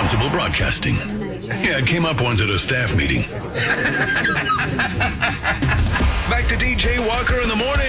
responsible broadcasting. Yeah, it came up once at a staff meeting. Back to DJ Walker in the morning.